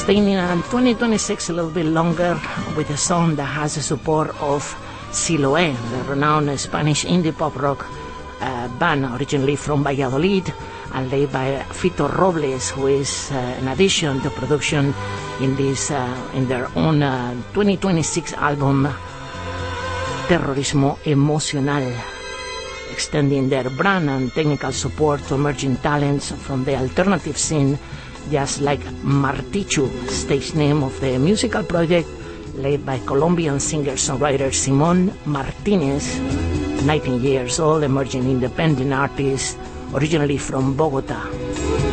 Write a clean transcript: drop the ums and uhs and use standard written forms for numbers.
staying in 2026 a little bit longer with a song that has the support of Siloé, the renowned Spanish indie pop rock band originally from Valladolid and led by Fito Robles, who is an addition to production in their own 2026 album Terrorismo Emocional, extending their brand and technical support to emerging talents from the alternative scene, just like Martichu, stage name of the musical project led by Colombian singer-songwriter Simón Martínez, 19 years old, emerging independent artist originally from Bogota.